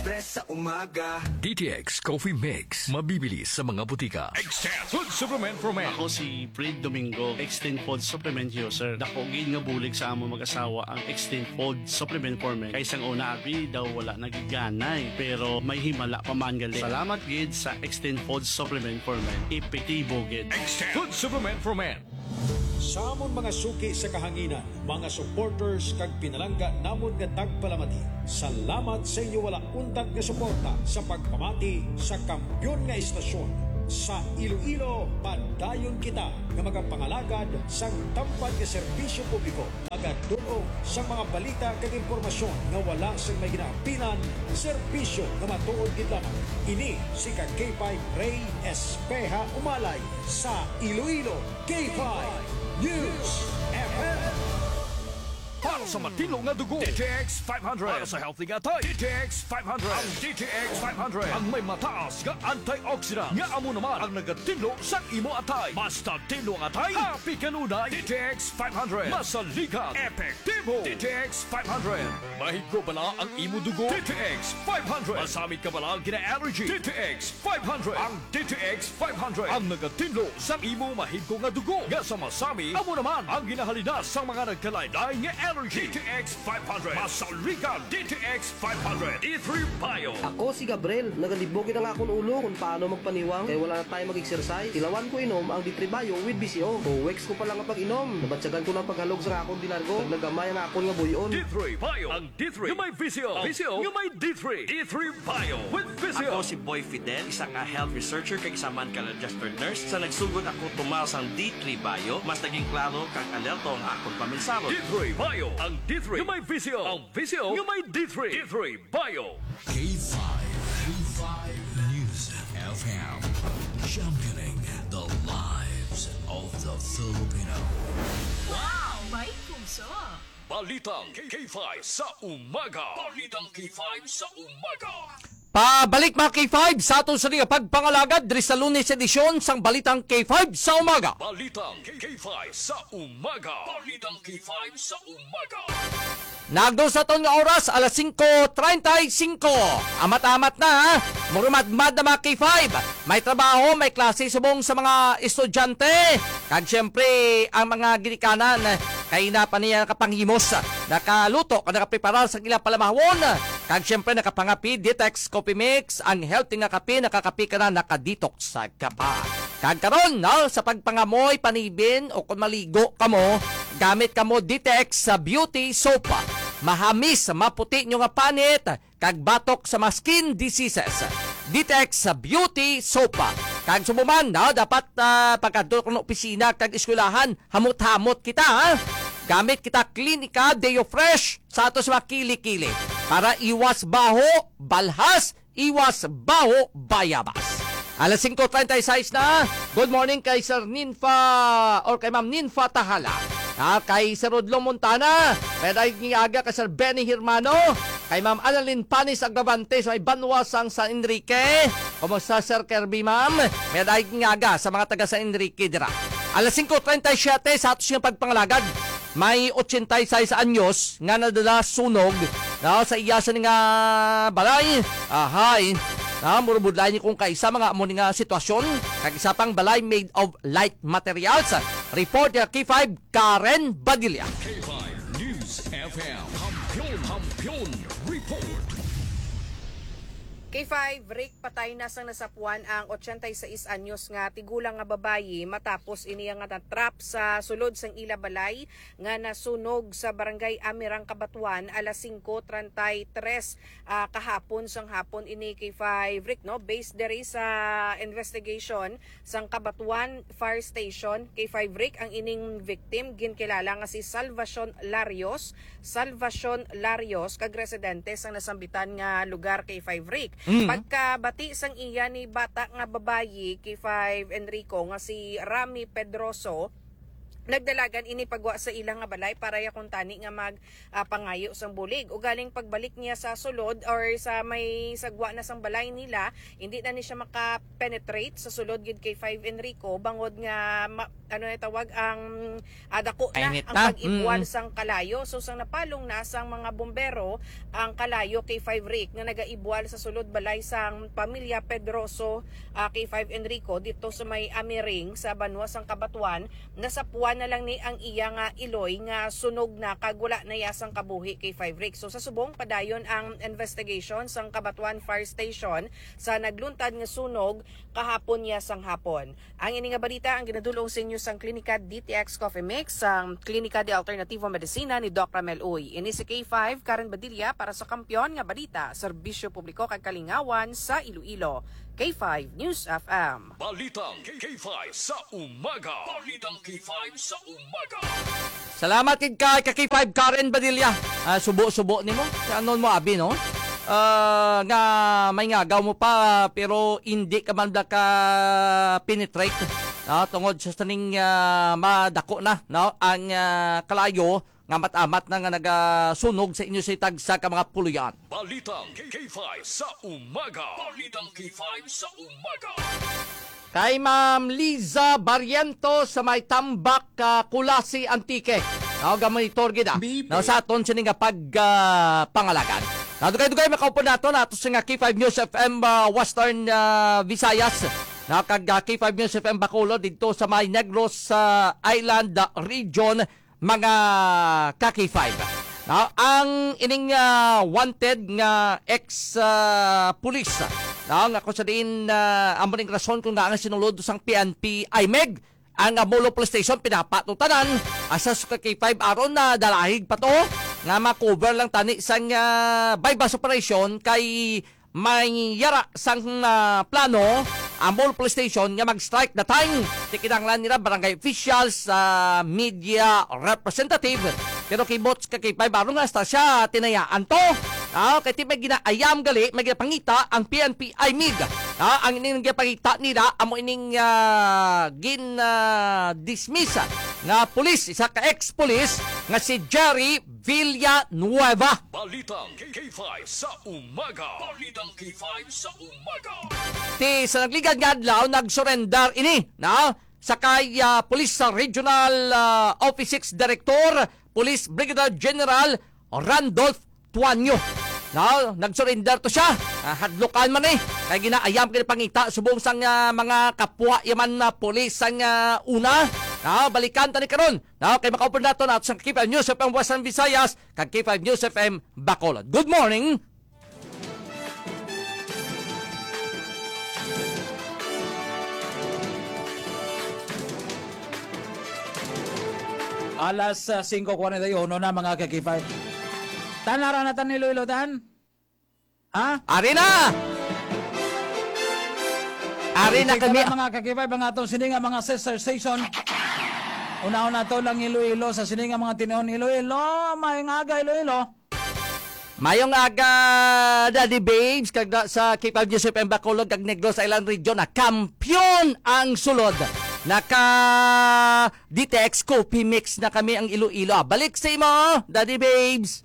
libre sa umaga. DTX Coffee Mix. Mabibili sa mga butika. Extend Food Supplement for Men. Ako si Fred Domingo, Extend Food Supplement user. Dakogin nga bulig sa amo mag-asawa ang Extend Food Supplement for Men. Kaysang una abi daw wala nagiganay, pero may himala pa man gali. Salamat gid sa Extend Food Supplement for Men. Epektibo gid. Extend Food Supplement for Men. Sa amon mga suki sa kahanginan, mga supporters kag pinalangga namon nga tagpalamati. Salamat sa inyo wala untat nga suporta sa pagpamati sa kampyon nga istasyon. Sa Iloilo, padayon kita nga magapangalagad sa tampad nga serbisyo publiko. Magadunong sa mga balita kag impormasyon nga wala sa may ginaapinan, serbisyo nga matuod gid lamang. Ini si K5 Ray Espeja Umalay sa Iloilo K5 News FM. Para sa matino nga dugo, DTX 500. Para sa healthy nga tay, DTX 500. Ang DTX 500 ang may mataas nga antioxidant nga amo naman ang nagatinlo sa imo atay. Basta tinlo nga atay, happy kanunay. DTX 500 masaligan, epektibo. DTX 500 mahigko bala ang imo dugo. DTX 500 masamit ka bala ang gina-allergy. DTX 500 ang DTX 500 ang nagatinlo sa imo mahigko nga dugo. Nga sa masami, amo naman ang ginahalina sa mga nagkalaylay nga allergy. DTX 500 masaligan. DTX 500 E3 Bio. Ako si Gabriel, nagalibogin ang akong ulo kung paano magpaniwang kaya wala na tayo mag-exercise. Tilawan ko inom ang D3 Bio with BCO. Weeks ko pa lang ang pag-inom. Nabatsagan ko ng paghalog sa akong dinargo. Naglagamay ang akong nga buyon. D3 Bio. Ang D3 yung may VCO. VCO yung may D3. D3 Bio with VCO. Ako si Boy Fidel, isang health researcher kay isaman ka registered nurse. Sa nagsugod ako tumaw sa D3 Bio, mas naging klaro kang alerto ang akong paminsaro. D3 Bio. Ang D3 yung may VCO. Ang VCO yung may D3. D3 Bio. K5. K5 News FM. Championing the lives of the Filipino. Wow! May puso! Balitang K5 sa umaga. Balitang K5 sa umaga. Pabalik mga K5 sa ato sa pagpangalagad diri sa Lunes edisyon sang Balitang K5 sa umaga. Balitang K5 sa umaga. Balitang K5 sa umaga. Nagdo sa ton nga oras alas 5:35. Amat-amat na ha. Murumad-mad na mga K5. May trabaho, may klase subong sa mga estudyante. Kag syempre ang mga ginikanan kay na pa niya nakapanghimos, nakaluto, nakapreparar sa ilang palamahon. Kag syempre nakapangapi, Detox Coffee Mix, ang healthy nga kape, nakakapi ka na, nakadetox sa kapa. Kag karon no, sa pagpangamoy, panibin, o kung maligo ka mo, gamit ka mo Detox sa Beauty Soap. Mahamis, maputi nyo nga panit, kag batok sa mga skin diseases. Detox sa Beauty Soap. Kag sumuman, no, dapat pagkadto ng opisina, kag eskwelahan, hamot-hamot kita, ha? Gamit kita Klinika Deo Fresh sa ato sa mga kili-kili para iwas baho, balhas, iwas baho, bayabas. Alas 5:36 na. Good morning kay Sir Ninfa or kay Ma'am Ninfa Tahala. Kay Sir Rodlo Montana. Kay Aga kay Sir Benny Hirmano. Kay Ma'am Annalyn Panis Agravante sa may Banwasang San Enrique. Kumusta Sir Kirby Ma'am? May Aga sa mga taga San Enrique dira. Alas 5:37 sa ato siyang pagpangalagad. May 86 anyos nga nadala sunog sa iyasan nga balay. Ahay. Murubudlay ni kung kaisa mga amo nga sitwasyon. Kag isa pang balay made of light materials. Report ya K5 Karen Badilla. K5 News FM. Hampion Report. K5, Rick, patay na sang nasapuan ang 86 anyos nga tigulang nga babayi matapos iniya nga natrap sa sulod sang ila balay nga nasunog sa barangay Amirang Kabatuan alas 5:33 kahapon sang hapon ini K5, Rick, no? Based diri sa investigation sang Kabatuan Fire Station, K5, Rick, ang ining victim ginkilala nga si Salvacion Larios kag residente sang nasambitan nga lugar K5, Rick. Pagkabati sang iya ni bata nga babayi K5 Enrico nga si Rami Pedroso nagdalagan ini pagwa sa ilang nga balay para ya kung tani nga mag pangayo sang bulig. O galing pagbalik niya sa sulod or sa may sagwa na sang balay nila, hindi na ni siya maka-penetrate sa sulod gid kay 5 Enrico bangod nga ano na tawag ang dako na Ainit ang na. pag-ibuan sang kalayo. So sang napalong na sang mga bombero ang kalayo kay 5 Rick nga nagaibual sa sulod balay sang pamilya Pedroso kay 5 Enrico dito sa may Amiring sa Banwa sang Kabatuan. Nasapuan na lang ni ang iya nga iloy nga sunog na kagula na yasang kabuhi kay 5 Rick. So sa subong padayon ang investigation sang Kabatuan Fire Station sa nagluntad nga sunog kahapon yasang hapon. Ang ini nga balita ang ginadulong sa inyo sang Klinika DTX Coffee Mix sang Klinika de Alternativo Medicina ni Doc Ramel Uy. Ini si K5 Karen Badilla para sa Kampiyon nga balita, serbisyo publiko kag kalingawan sa Iloilo. K5 News FM. Balitang K5 sa umaga. Balitang K5 sa umaga. Salamat kid kay K5 Karen Badilla. Subo-subo nimo. Anon mo abi no? Nga may ngagaw mo pa pero hindi ka man ka penetrate. Tungod sa taning madako na no ang kalayo nga matamat na nga nagasunog sa inyo sa tagsa ka mga puluyan. Balitang K5 sa umaga. Balitang K5 sa umaga. Kay Ma'am Liza Barriento sa may tambak Kulasi Antique. Gamonitor gid sa aton siya nga pagpangalagan. Dugay-dugay makaupo nato sa nga K5 News FM Western Visayas. Kag K5 News FM Bacolod dito sa may Negros Island region mga K5. Ang ining wanted nga ex-police nga kung sa din ang maling rason kung nga sinulod sang PNP IMEG ang Molo Police Station pinapatutanan asas K5 aron na dalahig pa to nga ma-cover lang tani sang bypass operation kay may yara sang plano ang Molo Police Station nga mag-strike na time. Tikinanglan nila barangay officials, media representative. Pero kay Bots kay Paro nga siya tinayaan to. Kay ti may ginaayam gali, may ginapangita ang PNP IMIG. Ang ining ginapangita nila, amo ining dismiss nga pulis, isa ka ex-pulis nga si Jerry Villanueva. Balitang K5 sa umaga. Balitang K5 sa umaga. Sa nagligan nga adlaw nag-surrender ini sa kay Police Regional Office 6 Director Police Brigadier General Randolph Tuanyo. Nag-surrender to siya. Hadlokan man kay ginaayam kay pangita subong sang mga kapwa yaman na pulis sang una. Balikan tani karon. Kay makaupo nato sa K5 News FM Western Visayas kag K5 News FM Bacolod. Good morning. Alas 5:41 na mga K5. Tanara na tan Iloilo tan? Ari na! Ari na kami. Mga K5 ang atong sininga mga sister station. Una-una to lang Iloilo sa sininga mga tinuon Iloilo. Mayong aga Iloilo. Mayong aga, Daddy Babes, kag sa K5 News FM Bacolod kag Negros Island Region na kampyon ang sulod. Naka DTX Coffee Mix na kami ang Iloilo. Balik sa imo, Daddy Babes.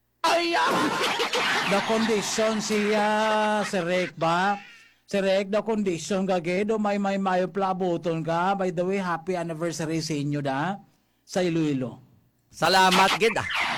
The condition siya, si Rick ba? Si Rick, the condition kagedo may mayo plabuton ka. By the way, happy anniversary sa inyo da sa Iloilo. Salamat, gid.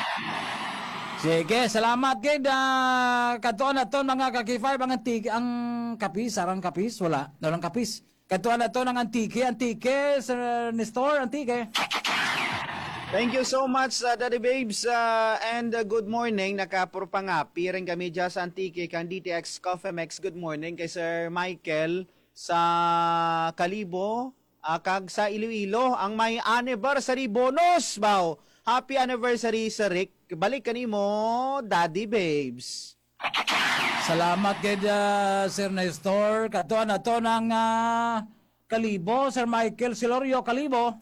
Sige, salamat gid. Katuan na to mga K5 ang kapis, sarang kapis, wala. Walang kapis. Katuan na to ng antike, Sir Nestor, antike. Thank you so much, Daddy Babes, and good morning. Nakapurpangapi rin kami dyan sa Antique, kang DTX Coffee Mix. Good morning kay Sir Michael sa Kalibo, kag sa Iloilo, ang may anniversary bonus, bao. Happy anniversary, Sir Rick. Balik kanimo, Daddy Babes. Salamat kay Sir Nestor. Katuan na to ng Kalibo, Sir Michael Silorio Kalibo.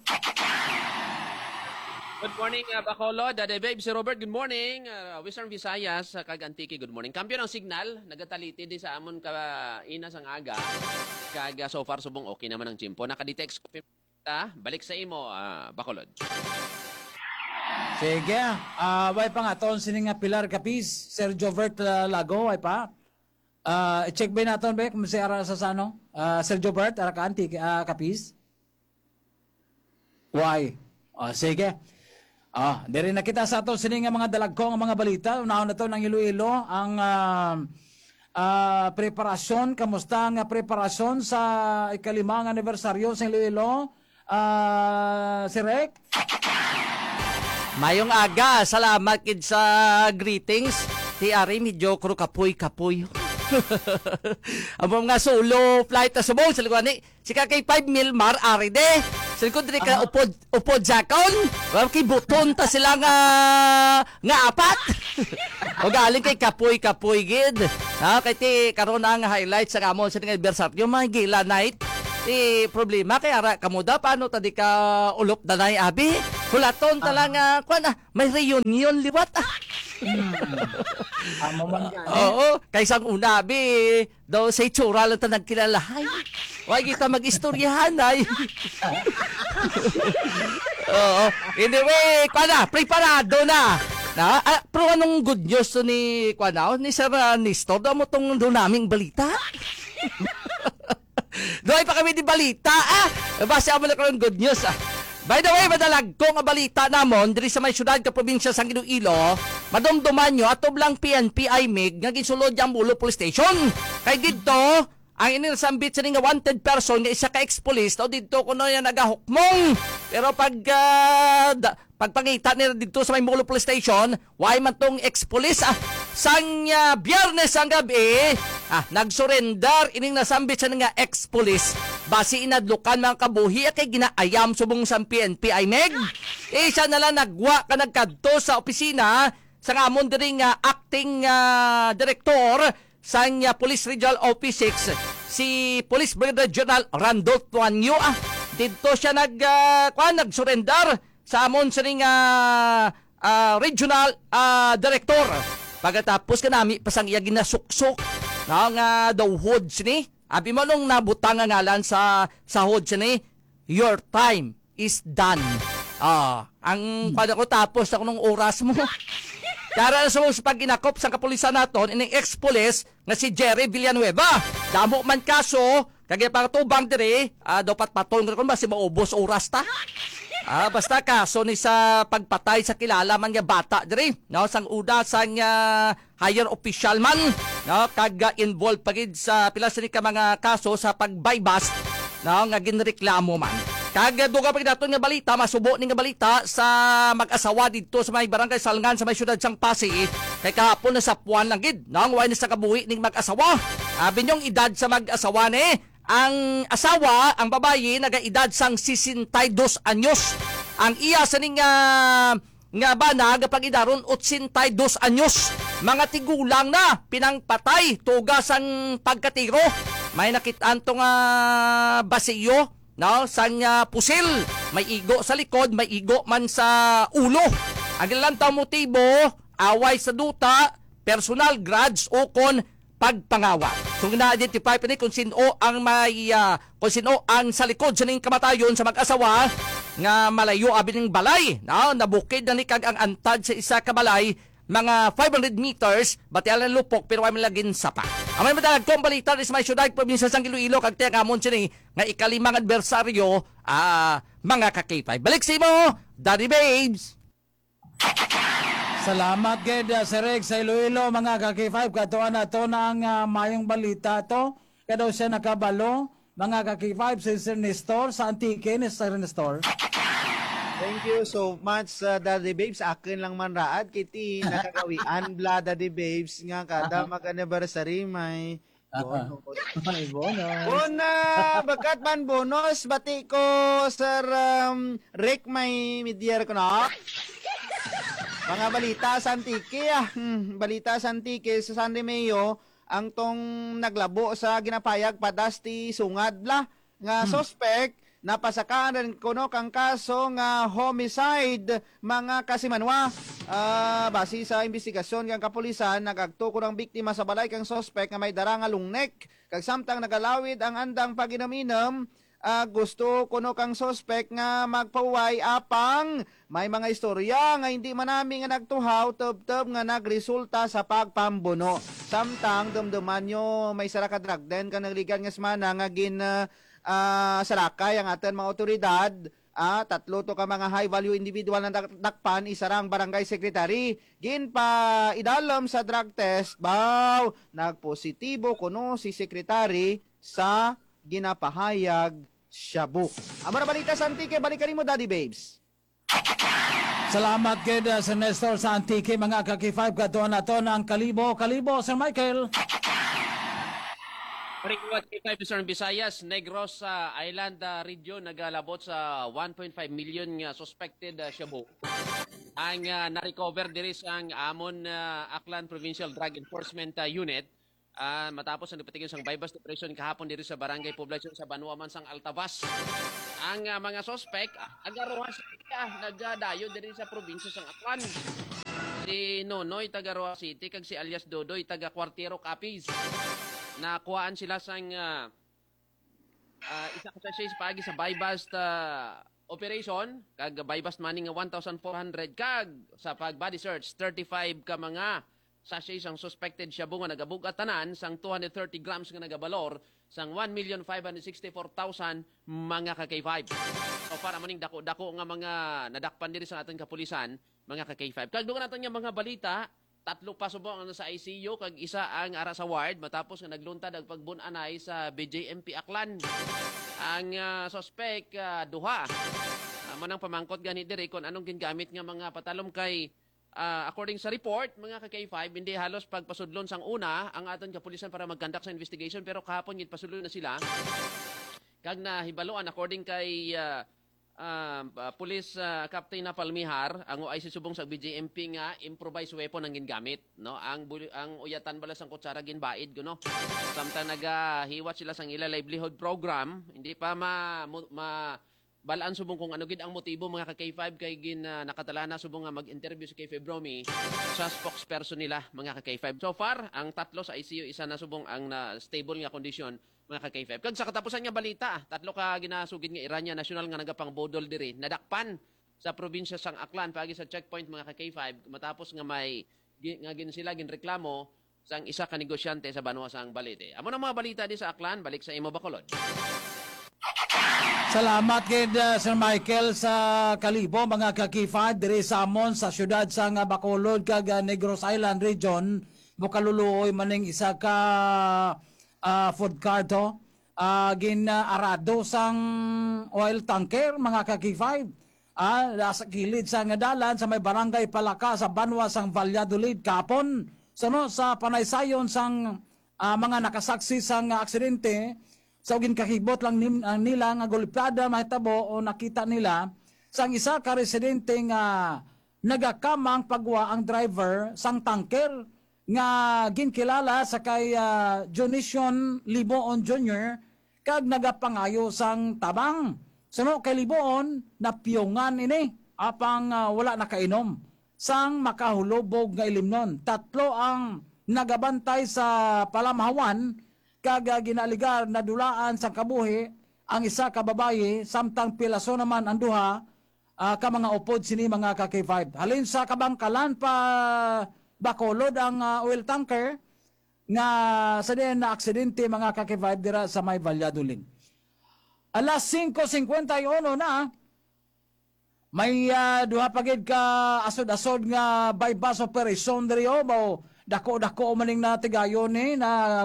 Good morning, Bacolod. Daddy Babe, si Robert, good morning. Western Visayas, kag Antique, good morning. Kampiyon ang signal, nagataliti di sa amon ka ina sang aga. Kag so far subong okay naman ang chimpo. Naka-detect balik sa imo, Bacolod. Sige. Way pa nga ton sini nga Pilar Capiz, Sergio Vert Lago ay pa. I-check ba naton ba kung si ara sa sano? Sergio Vert ara ka anti Capiz. Why? Sige. Diri na kita sa ato sini nga mga dalagko nga mga balita. Unahon na to ng Iloilo ang preparasyon, kamusta nga preparasyon sa ikalimang anibersaryo sa Iloilo? Si Rek? Mayong aga, salamat kid sa greetings. Ti Ari, medyo kuro kapoy-kapoy. Ang mga solo flight na subong sa likuan ni si kay 5 Milmar Ari de. Sa likod diri ka upod jakon. Wala kay buton ta sila nga apat. O galing kay kapoy-kapoy gid. Kay ti karon ang highlight sa amon sa anniversary mga gila night. Problema kay ara kamuda paano tadi ka ulop danay abi hulaton talang may reunion liwat Amo man gani. Oo kay sang una abi daw say tsura lang ta nagkilalahay wag kita mag-istoryahan ay oo anyway preparado na pero anong good news to ni ni Sir Nestor daw mo tong do naming balita. Doon pa kami di balita base amo na karon good news By the way, madalag ko nga balita namon diri sa may syudad ka probinsya sang Iloilo, madomdoman nyo ato blang PNP IMIG nga ginsulod yang Mulo Police Station. Kay didto ang inisambit sa nga wanted person nga isa ka ex-police daw didto kuno yan nagahukmong. Pero pagpangita nila dito sa may Mulo Police Station, why man tong ex-police sang Biyernes ang gabi nagsurrender ining nasambit sa nga ex-police base inadlukan mga kabuhi kay ginaayam subong sa PNP IMEG. Isa na lang nagwa ka nagkadto sa opisina sa amon diri nga acting director sa Police Regional Office 6 si Police Brigadier General Randolph Tuanyo. Dito siya nagsurrender sa amon sa regional director. Pagkatapos kanami pasang iya ginasuksok nga daw hood sini. Abi mo nung nabutang nga ngalan sa hood sini, your time is done. Ang pada ko tapos ako nung oras mo. Kara sa pag-inakop sa kapulisan naton ining ex-police nga si Jerry Villanueva. Damo man kaso kagaya para tubang diri, dapat patol nga kon basi maubos oras ta. Basta kaso ni sa pagpatay sa kilala man nga bata diri, no, sang uda sang higher official man, no, kag involved pagid sa pila sa ka mga kaso sa pagbaybas, no, nga ginreklamo man. Kag duga pagid naton nga balita, masubo ni nga balita sa mag-asawa dito sa may barangay Salngan sa may syudad sang Pasig. Kay kahapon na sa puwan lang gid, no, way na sa kabuhi ning mag-asawa. Abi nyong edad sa mag-asawa ni ang asawa, ang babayi, nagaedad sang 62 anyos. Ang iya sa ning nga banag pag idaron 82 anyos. Mga tigulang na pinangpatay tugas ang pagkatiro. May nakitaan tong basiyo, no, sang pusil. May igo sa likod, may igo man sa ulo. Ang ilang motibo, away sa duta, personal grudge o kon pagpangawa. So na-identify pa ni kung sino ang kung sino ang sa likod sa ning kamatayon sa mag-asawa nga malayo abi ning balay. Nabukid na ni kag ang antad sa isa ka balay mga 500 meters batialan lupok pero ay malagin sapa. Ang may madalag kong balita sa may syudad probinsya sang Iloilo kag tiyangamon sini nga ikalimang adversaryo mga ka-K5. Balik sa imo, Daddy Babes. Salamat gid Sir Reg sa Iloilo mga ka-K5 katuan nato na ang mayong balita to kadaw siya nakabalo mga ka-K5 si Sir Nestor sa Antique ni Sir Nestor. Thank you so much Daddy Babes. Akin lang man raad kiti nakagawian bla Daddy Babes nga kada mag-anniversary may bonus. May bonus. Una, bakat man bonus bati ko Sir Rick may midyar ko na. Mga balita sa Antique, balita sa Antique sa San Remeo, ang tong naglabo sa ginapayag padasti sungad bla nga suspect napasakaan rin kuno kang kaso nga homicide mga kasimanwa. Base sa investigasyon kang kapulisan nagagtuko ng biktima sa balay kang suspect nga may dara nga lungnek kag samtang nagalawid ang andang paginom-inom gusto kuno kang suspect nga magpaway apang may mga istorya nga hindi manami nga nagtuhaw tub-tub nga nagresulta sa pagpambuno. Samtang dumduman nyo may sara ka drug den ka nagligan nga semana nga sarakay ang aton mga otoridad. Tatlo to ka mga high value individual na dakpan, isa rang barangay secretary. Gin pa idalom sa drug test, nagpositibo kuno si secretary sa ginapahayag shabu. Amo na balita sa Antique, balikan mo Daddy Babes. Salamat kay Sir Nestor sa Antique, mga kaki-5 katuan nato ng Kalibo, Sir Michael. Parikwat kay 5 Eastern Visayas, Negros Island region nagalabot sa 1.5 million nga suspected shabu. Ang na-recover diri sa amon Aklan Provincial Drug Enforcement Unit matapos ang ipatigil sang bypass operation kahapon diri sa barangay poblasyon sa Banuaman sang Altabas. Ang mga suspect agaruha sila nagadayo diri sa probinsya sang Aklan. Si Nonoy taga Roa City kag si alias Dodoy taga Cuartero Capiz. Nakuhaan sila sang isa ka sa pagi sa bypass operation kag bypass money nga 1,400 kag sa pag body search 35 ka mga sachet sang suspected shabu nga nagabugat tanan sang 230 grams nga nagabalor sang 1,564,000 mga ka-K5. So para maning dako-dako nga mga nadakpan diri sa aton kapulisan mga ka-K5. Kag dugan naton nga mga balita, 3 pa subong ang sa ICU kag isa ang ara sa ward matapos nga nagluntad ang pagbun-anay sa BJMP Aklan. Ang suspect duha. Manang pamangkot gani diri kon anong gingamit nga mga patalom kay according sa report, mga ka-K5, hindi halos pagpasudlon sang una ang aton kapulisan para mag-conduct sa investigation pero kahapon gid pasudlon na sila. Kag nahibaluan according kay Police Captain na Palmihar, ang ay subong sa BJMP nga improvised weapon ang gingamit, no? Ang uyatan bala sang kutsara ginbaid no. Samtang nagahiwat sila sang ila livelihood program, hindi pa balaan subong kung ano gid ang motibo mga ka-K5 kay nakatala na subong nga mag-interview si Kay Febromi sa spokesperson nila mga ka-K5. So far, ang 3 sa ICU, isa na subong ang stable nga kondisyon mga ka-K5. Kag sa katapusan nga balita, 3 ka ginasugid nga Irania National nga nagapang bodol diri, nadakpan sa probinsya sang Aklan pagi sa checkpoint mga ka-K5 matapos nga may sila ginreklamo sang isa ka negosyante sa Banwa sang Balete. Amo na mga balita di sa Aklan, balik sa imo Bacolod. Salamat kay Sir Michael sa Kalibo, mga ka-K5 diri sa amon sa syudad sang Bacolod kag Negros Island region. Bukaluluoy maning isa ka food car to gin-arado sang oil tanker mga ka-K5 sa kilid sa dalan sa may barangay Palaka sa Banwa sang Valladolid kapon. Sa panaysayon sang mga nakasaksi sang aksidente. So ginkahibot lang nila nga golpeada mahitabo o nakita nila sang isa ka residente nga nagakamang pagwa ang driver sang tanker nga ginkilala sa kay Jonition Liboon Jr. kag nagapangayo sang tabang. Kay Liboon napiyongan ini apang wala nakainom sang makahulobog nga ilimnon. 3 ang nagabantay sa palamhawan kag ginaligar na dulaan sa kabuhi ang isa ka babaye samtang pilaso naman ang duha ka mga upod sini mga ka-K5. Halin sa kabangkalan pa Bacolod ang oil tanker nga sa din na aksidente mga ka-K5 dira sa may Valladolid. Alas 5:51 na may duha pagid ka asod-asod nga bypass operation diri o dako-dako maning natigayon ni na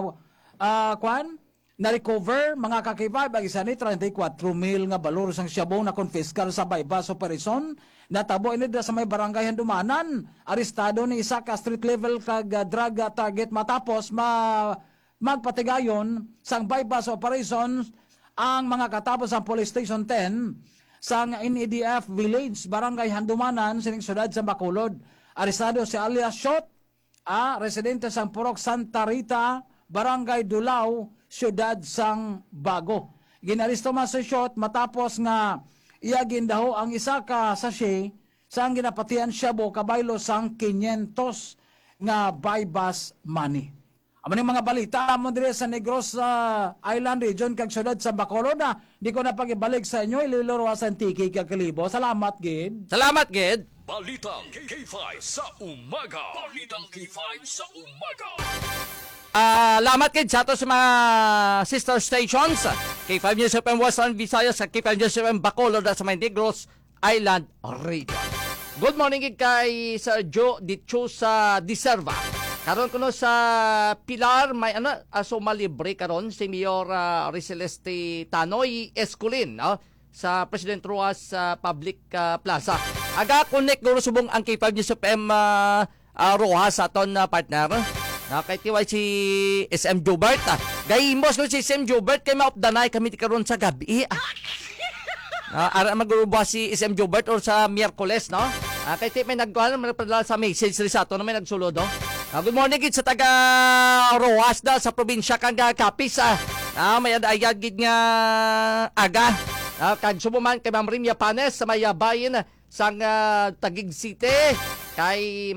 na-recover mga ka-K5 ang isa ni 34,000 nga balor sang shabu na confiscal sa bypass operation. Natabo ini sa may barangay Handumanan. Arestado ni isa ka street level kag drug target matapos magpatigayon sang bypass operation ang mga katapos sa police station 10 sang NEDF Village barangay Handumanan sining syudad sa Bacolod. Arestado si alias Shot, residente sang Purok Santa Rita, Barangay Dulao, Siyudad sang Bago. Ginaristo man sa Shot matapos nga iyagin daw ang isa ka sachet sang ginapatian shabu kabaylo sang 500 nga bypass money. Amo ning mga balita mo dire sa Negros Island region kag syudad sa Bacolod na di ko na pagibalik sa inyo ililoroasan tiki kag Kalibo. Salamat gid. Salamat, Gid. Balitang K5 sa umaga. Balitang K5 sa umaga. Salamat kid sa ato sa mga sister stations. K5 News FM Western Visayas sa K5 News FM Bacolod at sa may Negros Island region. Good morning kid kay Sir Joe Dicho sa Diserva. Karon kuno sa Pilar may sumalibre karon si Mayor Riceleste Tanoy Esculin sa President Ruas Public Plaza. Aga connect guro subong ang K5 News FM Rojas sa aton partner. Kay tiway si SM Jobert. Gayimos ko si SM Jobert kay ma-off the night kami karon sa gabi. Ara magruba si SM Jobert or sa Miyerkules, no? Kay ti may nagpadala sa message ri sa ato na may nagsulod, no? Good morning gid sa taga Rojas da sa probinsya kang Capiz. May ayad gid nga aga. Kag subuman kay Ma'am Rimia Panes sa may bayin sang Taguig City kay